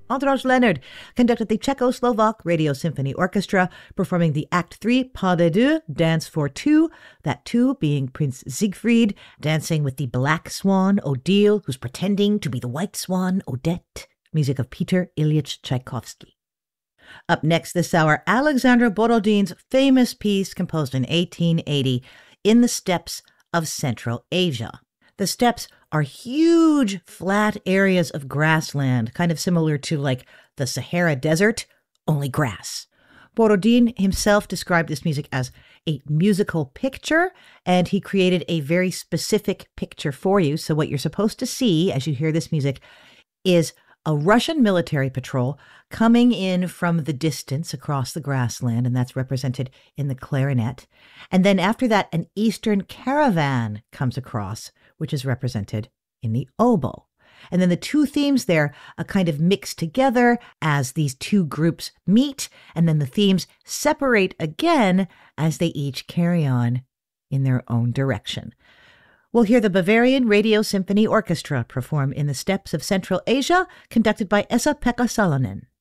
Andras Leonard conducted the Czechoslovak Radio Symphony Orchestra, performing the Act 3 Pas de Deux, Dance for Two, that two being Prince Siegfried, dancing with the black swan, Odile, who's pretending to be the white swan, Odette. Music of Peter Ilyich Tchaikovsky. Up next this hour, Alexander Borodin's famous piece composed in 1880, In the Steppes of Central Asia. The steppes are huge, flat areas of grassland, kind of similar to like the Sahara Desert, only grass. Borodin himself described this music as a musical picture, and he created a very specific picture for you. So what you're supposed to see as you hear this music is a Russian military patrol coming in from the distance across the grassland, and that's represented in the clarinet. And then after that, an Eastern caravan comes across, which is represented in the oboe. And then the two themes there are kind of mixed together as these two groups meet, and then the themes separate again as they each carry on in their own direction. We'll hear the Bavarian Radio Symphony Orchestra perform In the Steppes of Central Asia, conducted by Esa-Pekka Salonen.